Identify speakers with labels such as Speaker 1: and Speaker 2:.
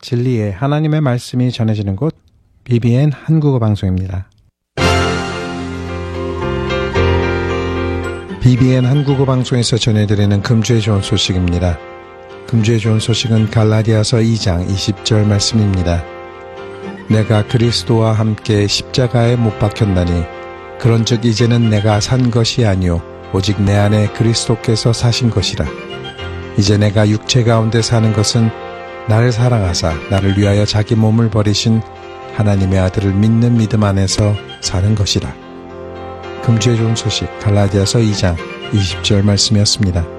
Speaker 1: 진리의 하나님의 말씀이 전해지는 곳 BBN 한국어 방송입니다. BBN 한국어 방송에서 전해드리는 금주의 좋은 소식입니다. 금주의 좋은 소식은 갈라디아서 2장 20절 말씀입니다. 내가 그리스도와 함께 십자가에 못 박혔나니 그런즉 이제는 내가 산 것이 아니요 오직 내 안에 그리스도께서 사신 것이라. 이제 내가 육체 가운데 사는 것은 나를 사랑하사 나를 위하여 자기 몸을 버리신 하나님의 아들을 믿는 믿음 안에서 사는 것이라. 금주의 좋은 소식 갈라디아서 2장 20절 말씀이었습니다.